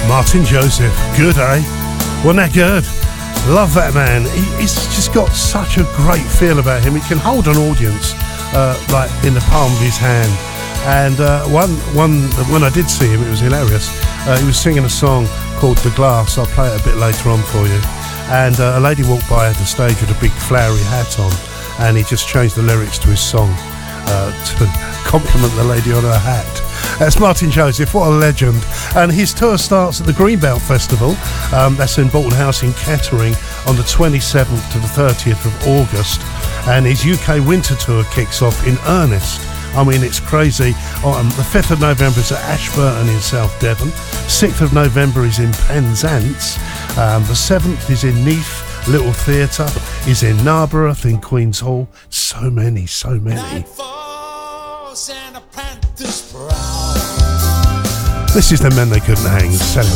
Martin Joseph, good, eh? Wasn't that good? Love that man. He's just got such a great feel about him. He can hold an audience like in the palm of his hand. And when I did see him, it was hilarious. He was singing a song called The Glass. I'll play it a bit later on for you. And a lady walked by at the stage with a big flowery hat on, and he just changed the lyrics to his song to compliment the lady on her hat. That's Martin Joseph, what a legend. And his tour starts at the Greenbelt Festival. That's in Bolton House in Kettering on the 27th to the 30th of August. And his UK winter tour kicks off in earnest. I mean, it's crazy. The 5th of November is at Ashburton in South Devon. 6th of November is in Penzance. The 7th is in Neath. Little Theatre is in Narberth, in Queen's Hall. So many. This is The Men They Couldn't Hang, Selling